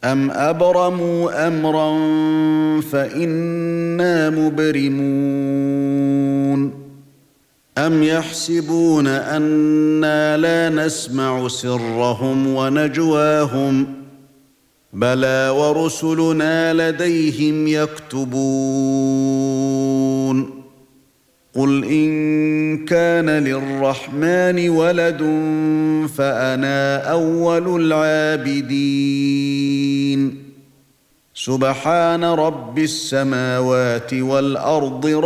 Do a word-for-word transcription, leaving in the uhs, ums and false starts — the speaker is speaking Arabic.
أَمْ أَبْرَمُوا أَمْرًا فَإِنَّا مُبْرِمُونَ أَمْ يَحْسَبُونَ أَنَّا لَا نَسْمَعُ سِرَّهُمْ وَنَجْوَاهُمْ بَلَى وَرُسُلُنَا لَدَيْهِمْ يَكْتُبُونَ قُلْ إِن كَانَ لِلرَّحْمَنِ وَلَدٌ فَأَنَا أَوَّلُ الْعَابِدِينَ سُبْحَانَ رَبِّ السَّمَاوَاتِ وَالْأَرْضِ